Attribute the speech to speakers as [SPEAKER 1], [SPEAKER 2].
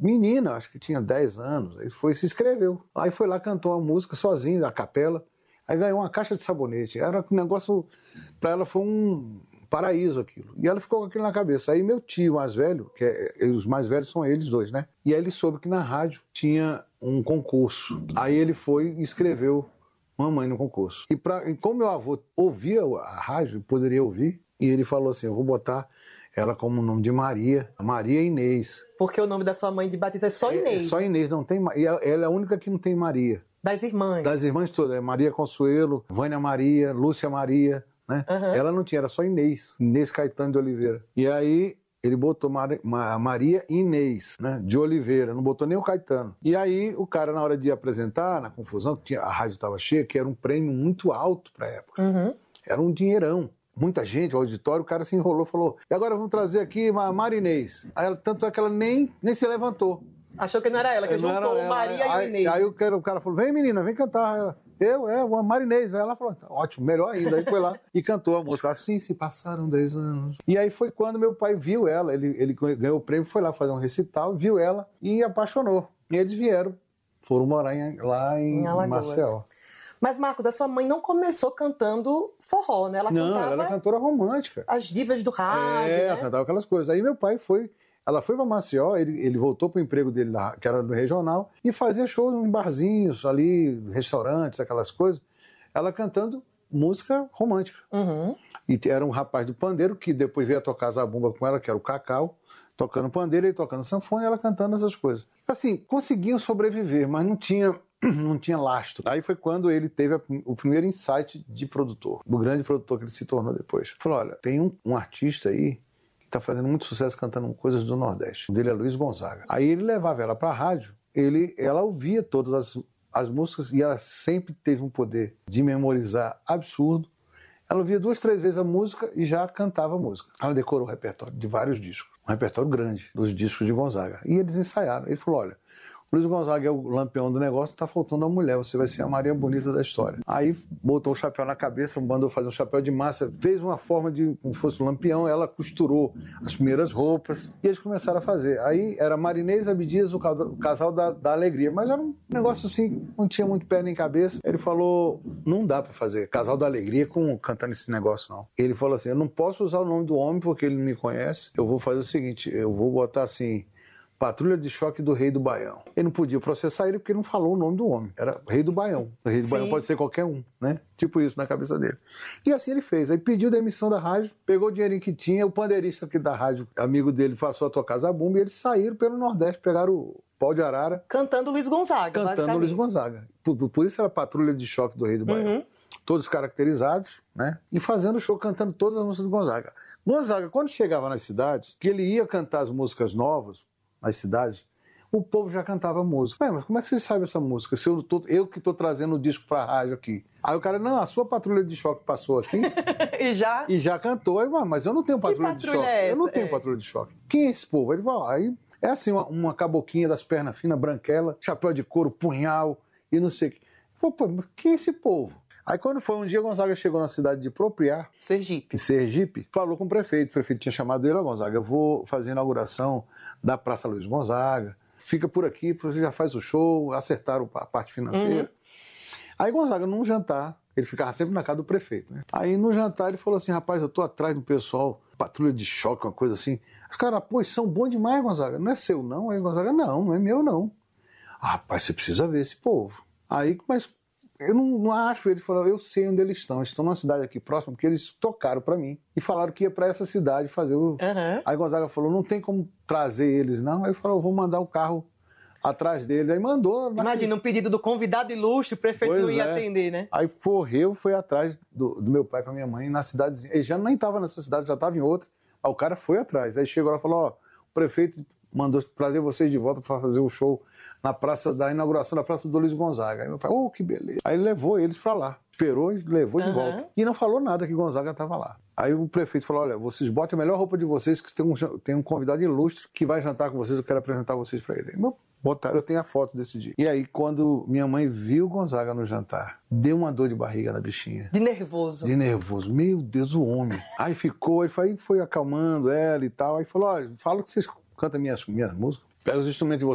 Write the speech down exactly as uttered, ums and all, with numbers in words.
[SPEAKER 1] menina, acho que tinha dez anos, ele foi e se inscreveu. Aí foi lá, cantou a música sozinho, a capela, aí ganhou uma caixa de sabonete. Era um negócio, para ela foi um paraíso aquilo. E ela ficou com aquilo na cabeça. Aí meu tio mais velho, que é, os mais velhos são eles dois, né? E aí ele soube que na rádio tinha um concurso. Aí ele foi e escreveu Mamãe no concurso. E, pra, e como meu avô ouvia a rádio, poderia ouvir, e ele falou assim, eu vou botar ela como o nome de Maria, Maria Inês.
[SPEAKER 2] Porque o nome da sua mãe de batismo é só Inês.
[SPEAKER 1] É, é só Inês, não tem, e ela é a única que não tem Maria.
[SPEAKER 2] Das irmãs.
[SPEAKER 1] Das irmãs todas, é Maria Consuelo, Vânia Maria, Lúcia Maria, né? Uhum. Ela não tinha, era só Inês, Inês Caetano de Oliveira. E aí ele botou Mar, Mar, Maria Inês, né, de Oliveira, não botou nem o Caetano. E aí o cara, na hora de apresentar, na confusão, que tinha, a rádio estava cheia, que era um prêmio muito alto para a época. Uhum. Era um dinheirão. Muita gente, o auditório, o cara se enrolou e falou, e agora vamos trazer aqui a Maria Inês. Aí ela, tanto é que ela nem, nem se levantou.
[SPEAKER 2] Achou que não era ela, que
[SPEAKER 1] não
[SPEAKER 2] juntou
[SPEAKER 1] ela.
[SPEAKER 2] Maria
[SPEAKER 1] aí,
[SPEAKER 2] e o Inês.
[SPEAKER 1] Aí o cara, o cara falou, vem menina, vem cantar. Ela, eu, é, a Marinês. Aí ela falou, ótimo, melhor ainda. Aí foi lá e cantou a música. Assim se passaram dez anos. E aí foi quando meu pai viu ela, ele, ele ganhou o prêmio, foi lá fazer um recital, viu ela e apaixonou. E eles vieram, foram morar em, lá em, em Maceió.
[SPEAKER 2] Mas, Marcos, a sua mãe não começou cantando forró, né? Ela
[SPEAKER 1] não,
[SPEAKER 2] cantava...
[SPEAKER 1] ela era cantora romântica.
[SPEAKER 2] As divas do rádio,
[SPEAKER 1] É,
[SPEAKER 2] né?
[SPEAKER 1] ela cantava aquelas coisas. Aí meu pai foi... Ela foi para Maceió, ele, ele voltou para o emprego dele lá, que era no regional, e fazia shows em barzinhos ali, restaurantes, aquelas coisas. Ela cantando música romântica. Uhum. E era um rapaz do pandeiro que depois veio a tocar zabumba com ela, que era o Cacau, tocando pandeiro, ele tocando sanfona e ela cantando essas coisas. Assim, conseguiam sobreviver, mas não tinha, não tinha lastro. Aí foi quando ele teve a, o primeiro insight de produtor, o grande produtor que ele se tornou depois. Falou, olha, tem um, um artista aí tá fazendo muito sucesso cantando coisas do Nordeste. O dele é Luiz Gonzaga. Aí ele levava ela pra rádio, ele, ela ouvia todas as, as músicas e ela sempre teve um poder de memorizar absurdo. Ela ouvia duas, três vezes a música e já cantava a música. Ela decorou o repertório de vários discos, um repertório grande dos discos de Gonzaga. E eles ensaiaram. Ele falou, olha, o Luiz Gonzaga é o lampião do negócio, tá faltando uma mulher, você vai ser a Maria Bonita da história. Aí botou o chapéu na cabeça, mandou fazer um chapéu de massa, fez uma forma de como fosse um lampião, ela costurou as primeiras roupas e eles começaram a fazer. Aí era Marinês Abdias, o casal da, da alegria, mas era um negócio assim, não tinha muito pé nem cabeça. Ele falou, não dá pra fazer casal da alegria com, cantando esse negócio não. Ele falou assim, eu não posso usar o nome do homem porque ele não me conhece, eu vou fazer o seguinte, eu vou botar assim... Patrulha de Choque do Rei do Baião. Ele não podia processar ele porque ele não falou o nome do homem. Era Rei do Baião. O Rei do Sim. Baião pode ser qualquer um, né? Tipo isso na cabeça dele. E assim ele fez. Aí pediu demissão da rádio, pegou o dinheirinho que tinha, o pandeirista aqui da rádio, amigo dele, passou a tocar zabumba e eles saíram pelo Nordeste, pegaram o pau de arara.
[SPEAKER 2] Cantando Luiz Gonzaga,
[SPEAKER 1] Cantando Luiz Gonzaga. Por, por isso era Patrulha de Choque do Rei do Baião. Uhum. Todos caracterizados, né? E fazendo show, cantando todas as músicas do Gonzaga. Gonzaga, quando chegava nas cidades, que ele ia cantar as músicas novas, nas cidades, o povo já cantava música. Mas como é que você sabe essa música? Se eu, tô, eu que estou trazendo o disco para a rádio aqui. Aí o cara, não, a sua patrulha de choque passou aqui
[SPEAKER 2] e, já?
[SPEAKER 1] e já cantou. Aí, mas eu não tenho patrulha, patrulha de choque. É eu não tenho é. patrulha de choque. Quem é esse povo? Ele falou, aí é assim, uma, uma caboquinha das pernas finas, branquela, chapéu de couro, punhal e não sei o que. Pô, pô, mas quem é esse povo? Aí quando foi um dia, Gonzaga chegou na cidade de Propriá,
[SPEAKER 2] Sergipe.
[SPEAKER 1] Sergipe, falou com o prefeito. O prefeito tinha chamado ele, ó, Gonzaga, eu vou fazer a inauguração da Praça Luiz Gonzaga, fica por aqui, você já faz o show, acertaram a parte financeira. Uhum. Aí Gonzaga, num jantar, ele ficava sempre na casa do prefeito, né? Aí no jantar ele falou assim, rapaz, eu tô atrás do pessoal, patrulha de choque, uma coisa assim. Os caras, pô, são bons demais, Gonzaga, não é seu não? Aí Gonzaga, não, não é meu não. Ah, rapaz, você precisa ver esse povo. Aí, mas eu não, não acho, ele falou, eu sei onde eles estão, eles estão numa cidade aqui próxima, porque eles tocaram pra mim e falaram que ia pra essa cidade fazer o... Uhum. Aí Gonzaga falou, não tem como trazer eles não, aí ele falou, vou mandar o carro atrás dele, aí mandou...
[SPEAKER 2] Imagina, um pedido do convidado ilustre, o prefeito pois não ia é. atender, né?
[SPEAKER 1] Aí correu, foi atrás do, do meu pai com a minha mãe na cidadezinha, ele já nem estava nessa cidade, já estava em outra, aí o cara foi atrás, aí chegou lá e falou, ó, o prefeito mandou trazer vocês de volta para fazer o show na praça da inauguração da Praça do Luiz Gonzaga. Aí meu pai, oh, que beleza. Aí levou eles pra lá. Esperou e levou uhum. de volta. E não falou nada que Gonzaga tava lá. Aí o prefeito falou, olha, vocês botem a melhor roupa de vocês, que tem um, tem um convidado ilustre que vai jantar com vocês, eu quero apresentar vocês pra ele. Aí, meu, botaram, eu tenho a foto desse dia. E aí, quando minha mãe viu Gonzaga no jantar, deu uma dor de barriga na bichinha.
[SPEAKER 2] De nervoso.
[SPEAKER 1] De nervoso. Meu Deus, o homem. Aí ficou, aí foi, foi acalmando ela e tal. Aí falou, olha, fala que vocês cantam minhas, minhas músicas. Pega os instrumentos de vocês.